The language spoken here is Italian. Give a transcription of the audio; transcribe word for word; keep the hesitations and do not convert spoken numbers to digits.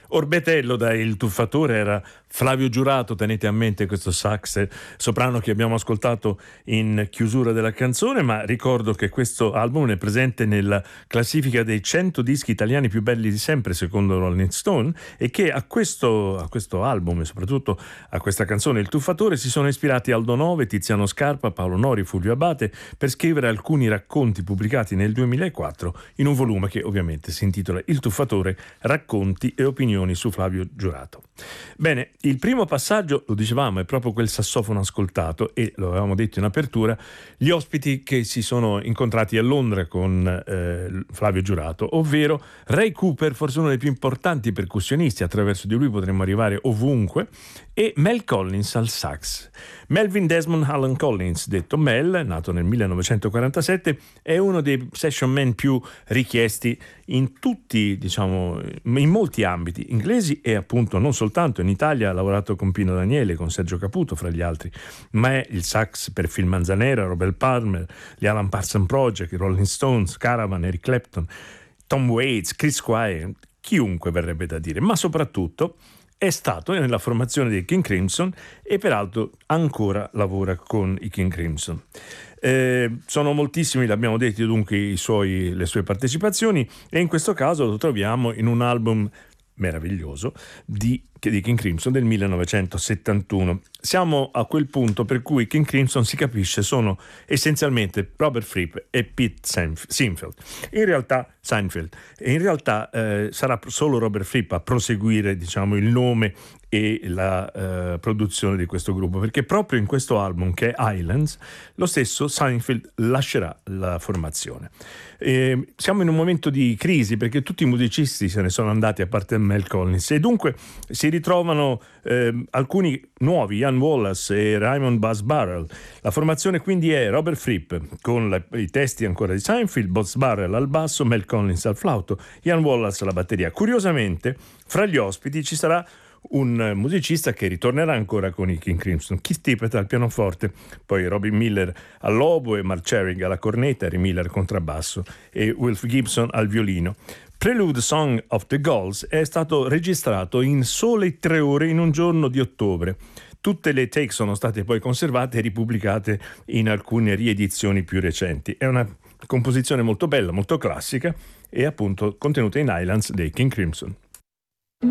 Orbetello da Il Tuffatore era Flavio Giurato, tenete a mente questo sax soprano che abbiamo ascoltato in chiusura della canzone, ma ricordo che questo album è presente nella classifica dei cento dischi italiani più belli di sempre secondo Rolling Stone, e che a questo, a questo album e soprattutto a questa canzone Il Tuffatore si sono ispirati Aldo Nove, Tiziano Scarpa, Paolo Nori, Fulvio Abate per scrivere alcuni racconti pubblicati nel duemilaquattro in un volume che ovviamente si intitola Il Tuffatore, racconti e opinioni su Flavio Giurato. Bene, il primo passaggio, lo dicevamo, è proprio quel sassofono ascoltato, e lo avevamo detto in apertura, gli ospiti che si sono incontrati a Londra con eh, Flavio Giurato, ovvero Ray Cooper, forse uno dei più importanti percussionisti, attraverso di lui potremmo arrivare ovunque, e Mel Collins al sax. Melvin Desmond Allen Collins, detto Mel, nato nel millenovecentoquarantasette, è uno dei session man più richiesti in tutti, diciamo, in molti ambiti inglesi, e appunto non soltanto in Italia. Ha lavorato con Pino Daniele, con Sergio Caputo fra gli altri, ma è il sax per Phil Manzanera, Robert Palmer, gli Alan Parsons Project, i Rolling Stones, Caravan, Eric Clapton, Tom Waits, Chris Squire, chiunque verrebbe da dire, ma soprattutto è stato nella formazione dei King Crimson e peraltro ancora lavora con i King Crimson. Eh, sono moltissimi, l'abbiamo detto, dunque i suoi, le sue partecipazioni, e in questo caso lo troviamo in un album meraviglioso di, di King Crimson del millenovecentosettantuno. Siamo a quel punto per cui King Crimson, si capisce, sono essenzialmente Robert Fripp e Pete Sinfield. In realtà Seinfeld. E in realtà eh, sarà solo Robert Fripp a proseguire, diciamo, il nome e la eh, produzione di questo gruppo, perché proprio in questo album, che è Islands, lo stesso Seinfeld lascerà la formazione. E siamo in un momento di crisi perché tutti i musicisti se ne sono andati a parte Mel Collins, e dunque si ritrovano eh, alcuni nuovi, Ian Wallace e Raymond Buzz Burrell. La formazione quindi è Robert Fripp con la, i testi ancora di Seinfeld, Buzz Burrell al basso, Mel Collins al flauto, Ian Wallace alla batteria. Curiosamente fra gli ospiti ci sarà un musicista che ritornerà ancora con i King Crimson, Keith Tippett al pianoforte, poi Robin Miller all'oboe, Mark Cherry alla cornetta, Harry Miller al contrabbasso e Wilf Gibson al violino. Prelude Song of the Gulls è stato registrato in sole tre ore in un giorno di ottobre. Tutte le take sono state poi conservate e ripubblicate in alcune riedizioni più recenti. È una composizione molto bella, molto classica, e appunto contenuta in Islands dei King Crimson.